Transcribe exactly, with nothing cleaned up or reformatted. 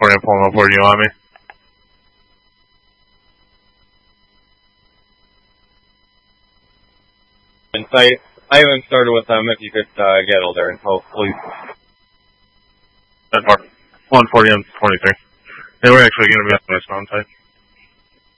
forty, I'm pulling up where you want me. And so I, I haven't started with them. If you could uh, get all their info, please. one forty, I'm twenty-three. They were actually going to be on this mountain side.